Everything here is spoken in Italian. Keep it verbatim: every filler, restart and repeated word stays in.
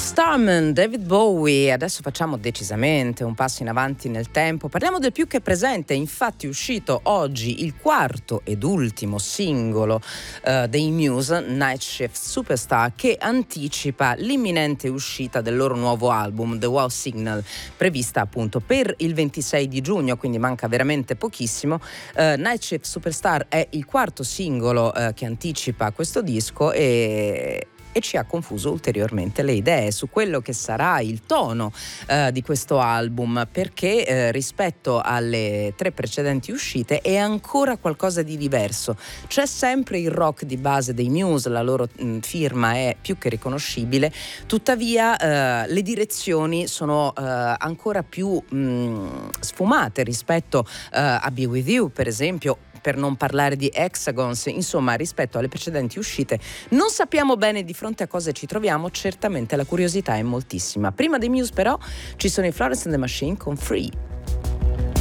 Starman, David Bowie. Adesso facciamo decisamente un passo in avanti nel tempo. Parliamo del più che presente. Infatti è uscito oggi il quarto ed ultimo singolo uh, dei Muse, Night Shift Superstar, che anticipa l'imminente uscita del loro nuovo album, The Wow Signal, prevista appunto per il ventisei di giugno, quindi manca veramente pochissimo. uh, Night Shift Superstar è il quarto singolo uh, che anticipa questo disco e e ci ha confuso ulteriormente le idee su quello che sarà il tono eh, di questo album, perché eh, rispetto alle tre precedenti uscite è ancora qualcosa di diverso. C'è sempre il rock di base dei Muse, la loro mh, firma è più che riconoscibile, tuttavia eh, le direzioni sono eh, ancora più mh, sfumate rispetto eh, a Be With You, per esempio, per non parlare di Hexagons. Insomma, rispetto alle precedenti uscite non sappiamo bene di fronte a cosa ci troviamo, certamente la curiosità è moltissima. Prima dei Muse però ci sono i Florence and the Machine con Free.